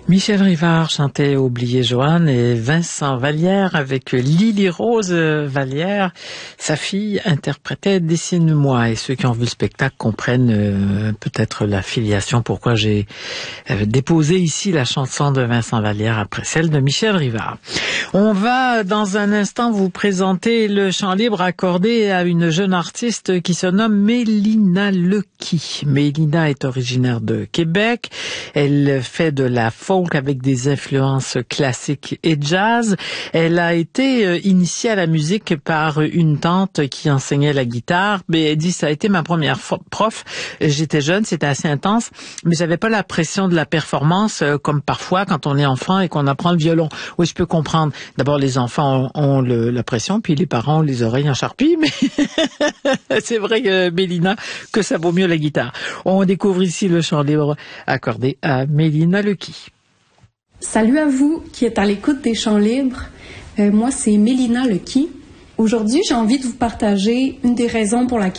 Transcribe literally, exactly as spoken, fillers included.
Michel Rivard chantait Oublier Joanne et Vincent Vallière avec Lily Rose Vallière, sa fille, interprétait Dessine-moi. Et ceux qui ont vu le spectacle comprennent euh, peut-être la filiation, pourquoi j'ai euh, déposé ici la chanson de Vincent Vallière après celle de Michel Rivard. On va dans un instant vous présenter le chant libre accordé à une jeune artiste qui se nomme Mélina Lequi. Mélina est originaire de Québec. Elle fait de la folk avec des influences classiques et jazz. Elle a été initiée à la musique par une tante qui enseignait la guitare. Mais elle dit, ça a été ma première prof. J'étais jeune, c'était assez intense, mais j'avais pas la pression de la performance comme parfois quand on est enfant et qu'on apprend le violon. Oui, je peux comprendre. D'abord, les enfants ont, ont le, la pression, puis les parents ont les oreilles en charpie, mais c'est vrai, que, Mélina, que ça vaut mieux la guitare. On découvre ici le chant libre accordé à Mélina Lequi. Salut à vous qui êtes à l'écoute des chants libres. Euh, moi, c'est Mélina Lequi. Aujourd'hui, j'ai envie de vous partager une des raisons pour laquelle